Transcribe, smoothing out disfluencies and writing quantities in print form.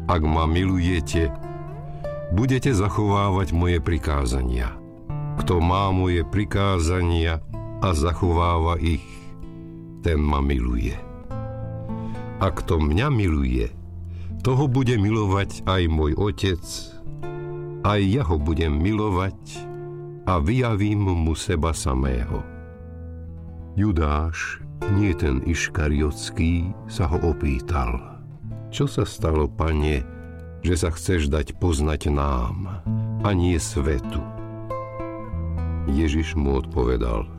Ak ma milujete, budete zachovávať moje prikázania. Kto má moje prikázania a zachováva ich, ten ma miluje. A kto mňa miluje, toho bude milovať aj môj Otec, aj ja ho budem milovať a vyjavím mu seba samého. Judáš, nie ten Iškariotský, sa ho opýtal: Čo sa stalo, Pane, že sa chceš dať poznať nám a nie svetu? Ježiš mu odpovedal: